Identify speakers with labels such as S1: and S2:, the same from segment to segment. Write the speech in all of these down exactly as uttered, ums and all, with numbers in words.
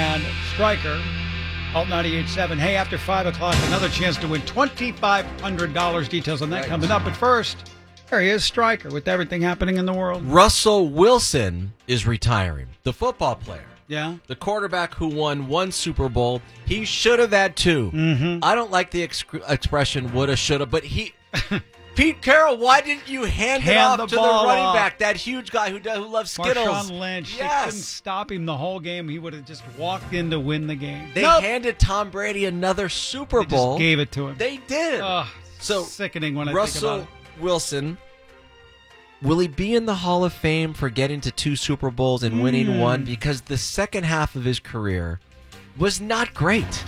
S1: and Stryker. Alt ninety-eight point seven. Hey, after five o'clock, another chance to win twenty-five hundred dollars. Details on that
S2: right.
S1: coming up. But first, there he is, Stryker, with everything happening in the world.
S2: Russell Wilson is retiring. The football player.
S1: Yeah.
S2: The quarterback who won one Super Bowl. He should have had two.
S1: Mm-hmm.
S2: I don't like the ex- expression woulda, shoulda, but he... Pete Carroll, why didn't you hand,
S1: Hand
S2: it off
S1: the
S2: to the
S1: ball
S2: running
S1: off.
S2: back, that huge guy who does, who loves Skittles?
S1: Marshawn Lynch. They
S2: Yes.
S1: couldn't stop him the whole game. He would have just walked in to win the game.
S2: They
S1: Nope.
S2: handed Tom Brady another Super
S1: They
S2: Bowl.
S1: just gave it to him.
S2: They did.
S1: Ugh,
S2: So,
S1: sickening when I
S2: Russell
S1: think about
S2: Wilson, will he be in the Hall of Fame for getting to two Super Bowls and winning
S1: Mm.
S2: one? Because the second half of his career was not great.
S1: it.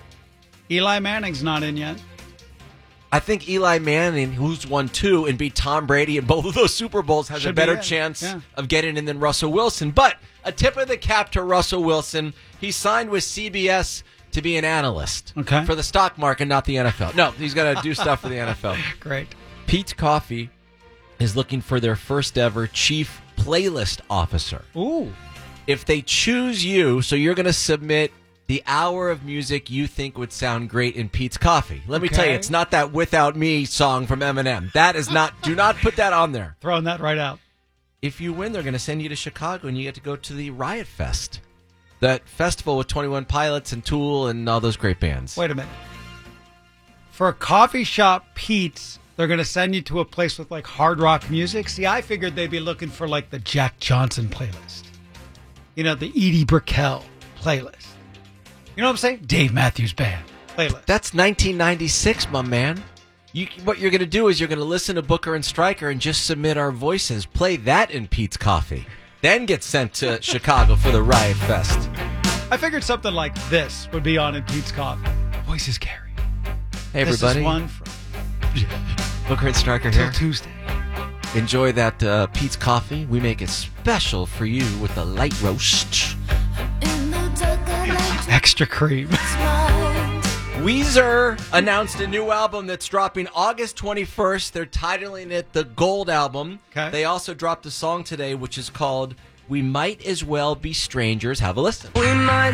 S1: Eli Manning's not in yet.
S2: I think Eli Manning, who's won two and beat Tom Brady in both of those Super Bowls, has
S1: Should
S2: a
S1: be
S2: better
S1: in.
S2: chance
S1: Yeah.
S2: of getting in than Russell Wilson. But a tip of the cap to Russell Wilson. He signed with C B S to be an analyst
S1: Okay.
S2: for the stock market, not the N F L. No, he's got to do stuff for the N F L.
S1: Great.
S2: Pete's Coffee is looking for their first ever chief playlist officer.
S1: Ooh.
S2: If they choose you, so you're going to submit the hour of music you think would sound great in Pete's Coffee. Let me tell you,
S1: Okay.
S2: it's not that Without Me song from Eminem. That is not, do not put that on there.
S1: Throwing that right out.
S2: If you win, they're going to send you to Chicago and you get to go to the Riot Fest. That festival with twenty-one Pilots and Tool and all those great bands.
S1: Wait a minute. For a coffee shop, Pete's, they're going to send you to a place with like hard rock music. See, I figured they'd be looking for like the Jack Johnson playlist. You know, the Edie Brickell playlist. You know what I'm saying? Dave Matthews Band playlist.
S2: That's nineteen ninety-six, my man. You, what you're going to do is you're going to listen to Booker and Stryker and just submit our voices. Play that in Pete's Coffee. Then get sent to Chicago for the Riot Fest.
S1: I figured something like this would be on in Pete's Coffee. Voices carry.
S2: Hey,
S1: This
S2: everybody.
S1: is one from
S2: Booker and Stryker
S1: till
S2: here.
S1: Tuesday.
S2: Enjoy that uh, Pete's Coffee. We make it special for you with the light roast.
S1: Extra cream.
S2: Weezer announced a new album that's dropping August twenty-first. They're titling it the Gold Album.
S1: Okay.
S2: They also dropped a song today which is called We Might As Well Be Strangers. Have a listen.
S3: We might